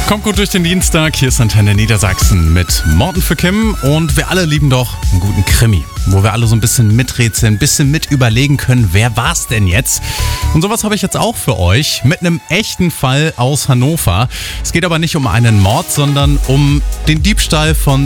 Kommt gut durch den Dienstag, hier ist Antenne Niedersachsen mit Morten für Kim und wir alle lieben doch einen guten Krimi, wo wir alle so ein bisschen miträtseln, ein bisschen mit überlegen können, wer war's denn jetzt? Und sowas habe ich jetzt auch für euch mit einem echten Fall aus Hannover. Es geht aber nicht um einen Mord, sondern um den Diebstahl von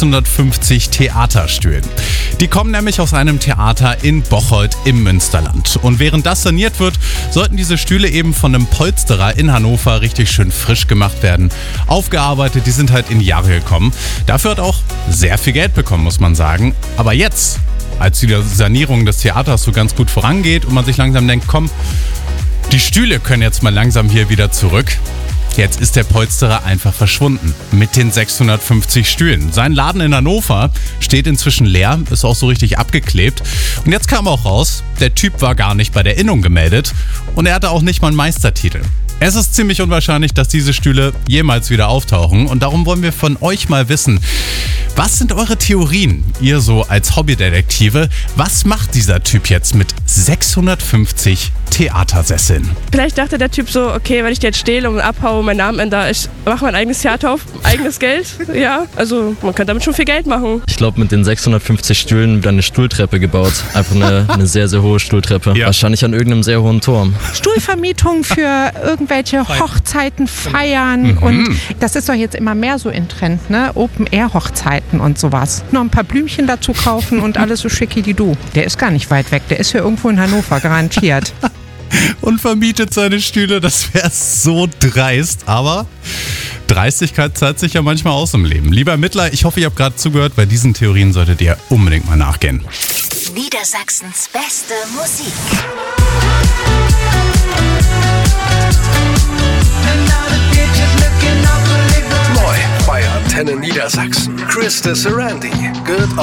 650 Theaterstühlen. Die kommen nämlich aus einem Theater in Bocholt im Münsterland. Und während das saniert wird, sollten diese Stühle eben von einem Polsterer in Hannover richtig schön frisch gemacht werden. Aufgearbeitet, die sind halt in die Jahre gekommen. Dafür hat auch sehr viel Geld bekommen, muss man sagen. Aber jetzt, als die Sanierung des Theaters so ganz gut vorangeht und man sich langsam denkt, komm, die Stühle können jetzt mal langsam hier wieder zurück. Jetzt ist der Polsterer einfach verschwunden mit den 650 Stühlen. Sein Laden in Hannover steht inzwischen leer, ist auch so richtig abgeklebt. Und jetzt kam auch raus, der Typ war gar nicht bei der Innung gemeldet und er hatte auch nicht mal einen Meistertitel. Es ist ziemlich unwahrscheinlich, dass diese Stühle jemals wieder auftauchen und darum wollen wir von euch mal wissen, was sind eure Theorien, ihr so als Hobbydetektive? Was macht dieser Typ jetzt mit 650 Theatersesseln? Vielleicht dachte der Typ so, okay, wenn ich die jetzt stehle und abhaue, meinen Namen ändere, ich mache mein eigenes Theater auf, eigenes Geld. Ja, also man kann damit schon viel Geld machen. Ich glaube, mit den 650 Stühlen wieder eine Stuhltreppe gebaut. Einfach eine sehr, sehr hohe Stuhltreppe. Ja. Wahrscheinlich an irgendeinem sehr hohen Turm. Stuhlvermietung für irgendwelche Hochzeiten, Feiern und das ist doch jetzt immer mehr so in Trend, ne? Open-Air-Hochzeiten und sowas. Noch ein paar Blümchen dazu kaufen und alles so schicki-di-du. Der ist gar nicht weit weg, der ist hier irgendwo in Hannover, garantiert. Und vermietet seine Stühle, das wäre so dreist, aber Dreistigkeit zahlt sich ja manchmal aus im Leben. Lieber Ermittler, ich hoffe, ihr habt gerade zugehört, bei diesen Theorien solltet ihr unbedingt mal nachgehen. Niedersachsens beste Musik. Neu bei Antenne Niedersachsen. Chris Sarandi. Good